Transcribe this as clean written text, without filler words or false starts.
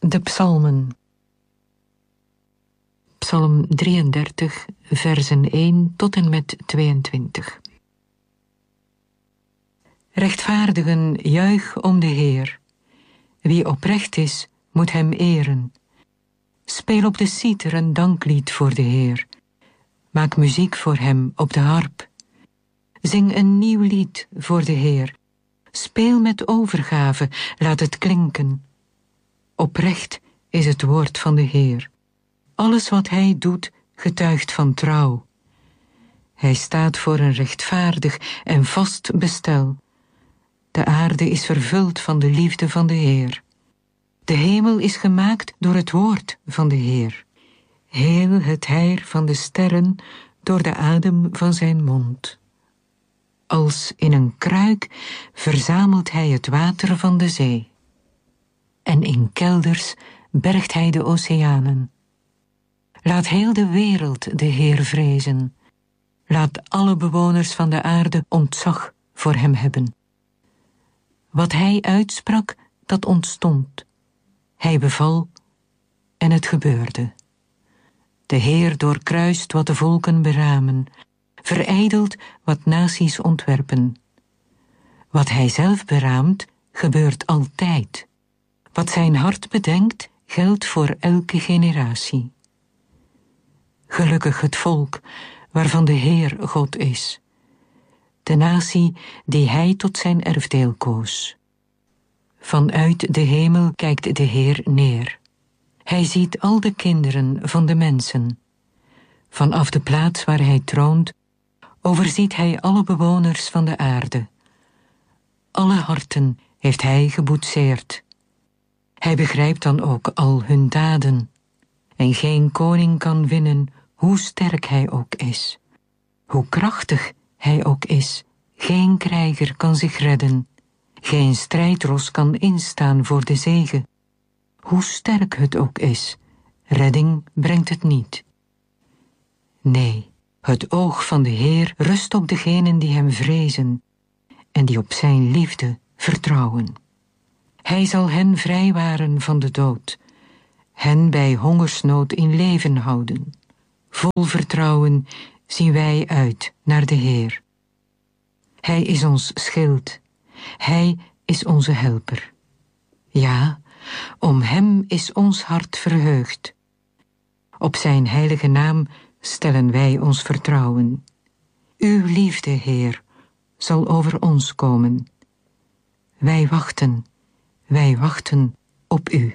De psalmen. Psalm 33, versen 1 tot en met 22. Rechtvaardigen, juich om de Heer. Wie oprecht is, moet hem eren. Speel op de citer een danklied voor de Heer. Maak muziek voor hem op de harp. Zing een nieuw lied voor de Heer. Speel met overgave, laat het klinken. Oprecht is het woord van de Heer. Alles wat hij doet, getuigt van trouw. Hij staat voor een rechtvaardig en vast bestel. De aarde is vervuld van de liefde van de Heer. De hemel is gemaakt door het woord van de Heer. Heel het heir van de sterren door de adem van zijn mond. Als in een kruik verzamelt hij het water van de zee. En in kelders bergt hij de oceanen. Laat heel de wereld de Heer vrezen. Laat alle bewoners van de aarde ontzag voor hem hebben. Wat hij uitsprak, dat ontstond. Hij beval en het gebeurde. De Heer doorkruist wat de volken beramen, verijdelt wat naties ontwerpen. Wat hij zelf beraamt, gebeurt altijd. Wat zijn hart bedenkt, geldt voor elke generatie. Gelukkig het volk, waarvan de Heer God is. De natie die hij tot zijn erfdeel koos. Vanuit de hemel kijkt de Heer neer. Hij ziet al de kinderen van de mensen. Vanaf de plaats waar hij troont, overziet hij alle bewoners van de aarde. Alle harten heeft hij geboetseerd. Hij begrijpt dan ook al hun daden. En geen koning kan winnen, hoe sterk hij ook is. Hoe krachtig hij ook is, geen krijger kan zich redden. Geen strijdros kan instaan voor de zege. Hoe sterk het ook is, redding brengt het niet. Nee, het oog van de Heer rust op degenen die hem vrezen en die op zijn liefde vertrouwen. Hij zal hen vrijwaren van de dood, hen bij hongersnood in leven houden. Vol vertrouwen zien wij uit naar de Heer. Hij is ons schild, hij is onze helper. Ja, om hem is ons hart verheugd. Op zijn heilige naam stellen wij ons vertrouwen. Uw liefde, Heer, zal over ons komen. Wij wachten op u.